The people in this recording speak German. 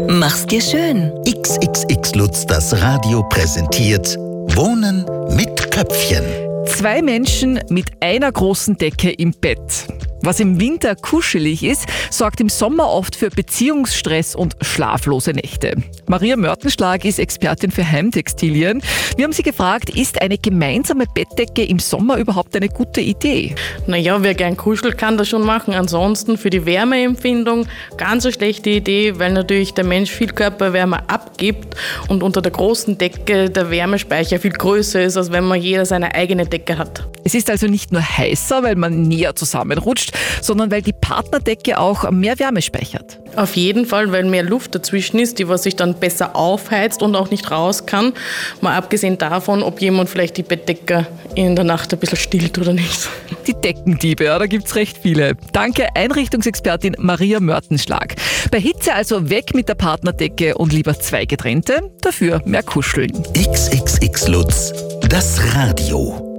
Mach's dir schön. XXX Lutz, das Radio präsentiert Wohnen mit Köpfchen. 2 Menschen mit einer großen Decke im Bett. Was im Winter kuschelig ist, sorgt im Sommer oft für Beziehungsstress und schlaflose Nächte. Maria Mörtenschlag ist Expertin für Heimtextilien. Wir haben sie gefragt, ist eine gemeinsame Bettdecke im Sommer überhaupt eine gute Idee? Naja, wer gern kuschelt, kann das schon machen. Ansonsten für die Wärmeempfindung ganz eine schlechte Idee, weil natürlich der Mensch viel Körperwärme abgibt und unter der großen Decke der Wärmespeicher viel größer ist, als wenn man jeder seine eigene Decke hat. Es ist also nicht nur heißer, weil man näher zusammenrutscht, sondern weil die Partnerdecke auch mehr Wärme speichert. Auf jeden Fall, weil mehr Luft dazwischen ist, die was sich dann besser aufheizt und auch nicht raus kann. Mal abgesehen davon, ob jemand vielleicht die Bettdecke in der Nacht ein bisschen stillt oder nicht. Die Deckendiebe, ja, da gibt's recht viele. Danke, Einrichtungsexpertin Maria Mörtenschlag. Bei Hitze also weg mit der Partnerdecke und lieber 2 getrennte, dafür mehr kuscheln. XXX Lutz, das Radio.